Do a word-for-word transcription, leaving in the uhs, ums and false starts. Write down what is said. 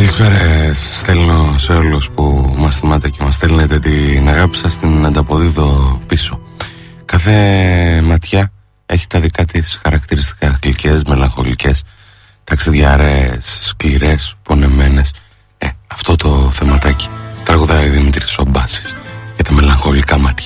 Καλησπέρες στέλνω σε όλους που μας θυμάται και μας στέλνετε την αγάπη σας, την ανταποδίδω πίσω. Κάθε ματιά έχει τα δικά της χαρακτηριστικά, γλυκές, μελαγχολικές, ταξιδιάρες, σκληρές, πονεμένες. Ε, αυτό το θεματάκι τραγουδάει ο Δημήτρης ο Μπάσης για τα μελαγχολικά μάτια.